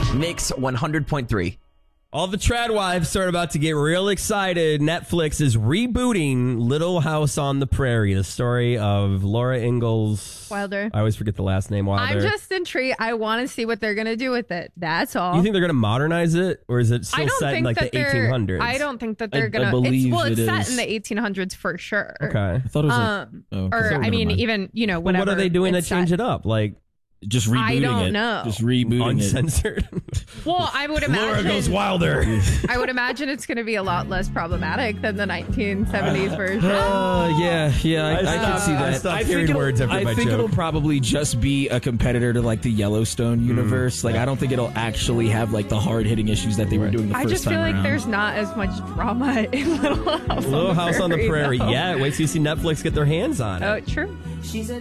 Mix 100.3. All the trad wives are about to get real excited. Netflix is rebooting Little House on the Prairie, the story of Laura Ingalls Wilder. I always forget the last name. Wilder. I'm just intrigued. I want to see what they're going to do with it. That's all. You think they're going to modernize it, or is it still set in like the 1800s? I don't think that they're going to. It's set in the 1800s for sure. Okay. I thought it was even, whatever. Well, what are they doing to change it up? Like, just rebooting I don't it. know. Just rebooting uncensored. Well, I would imagine. Laura goes Wilder. I would imagine it's going to be a lot less problematic than the 1970s version. Yeah, I can see that. I stopped hearing words after my I think joke. it'll probably just be a competitor to like the Yellowstone universe. Like, I don't think it'll actually have like the hard hitting issues that they were doing the first time I just feel like around. there's not as much drama in Little House. Little House on the Prairie. though. Yeah, wait till you see Netflix get their hands on it. Oh, true.